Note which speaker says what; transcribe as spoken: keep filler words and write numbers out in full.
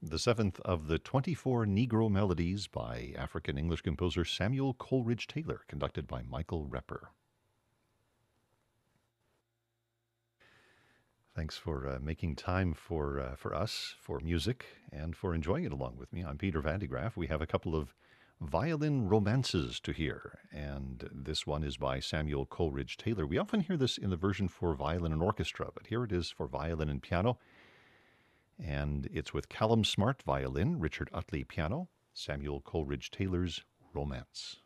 Speaker 1: the seventh of the twenty-four Negro Melodies by African-English composer Samuel Coleridge Taylor, conducted by Michael Repper. Thanks for uh, making time for uh, for us, for music, and for enjoying it along with me. I'm Peter Van de Graaff. We have a couple of violin romances to hear, and this one is by Samuel Coleridge Taylor. We often hear this in the version for violin and orchestra, but here it is for violin and piano, and it's with Callum Smart violin, Richard Utley piano, Samuel Coleridge Taylor's Romance.